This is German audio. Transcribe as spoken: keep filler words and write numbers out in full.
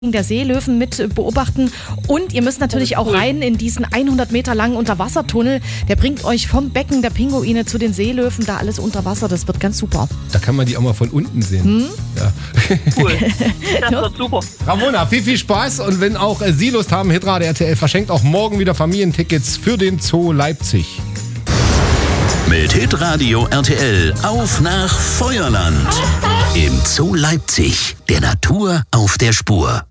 der Seelöwen mit beobachten und ihr müsst natürlich auch rein in diesen hundert Meter langen Unterwassertunnel. Der bringt euch vom Becken der Pinguine zu den Seelöwen, da alles unter Wasser. Das wird ganz super. Da kann man die auch mal von unten sehen. Hm? Ja. Cool. Das wird super. Ramona, viel, viel Spaß und wenn auch äh, Sie Lust haben, Hitradio R T L verschenkt auch morgen wieder Familientickets für den Zoo Leipzig. Mit Hitradio R T L auf nach Feuerland. Im Zoo Leipzig, der Natur auf der Spur.